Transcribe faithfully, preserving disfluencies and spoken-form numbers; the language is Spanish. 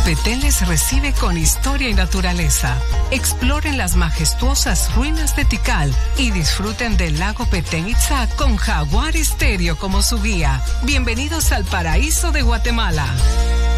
Petén les recibe con historia y naturaleza. Exploren las majestuosas ruinas de Tikal y disfruten del lago Petén Itzá con Jaguar Estéreo como su guía. Bienvenidos al paraíso de Guatemala.